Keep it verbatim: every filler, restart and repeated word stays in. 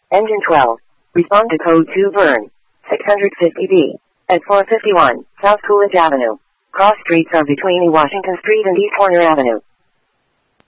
Engine twelve. Respond to code two burn. six hundred fifty B. At four fifty-one, South Coolidge Avenue. Cross streets are between Washington Street and East Corner Avenue.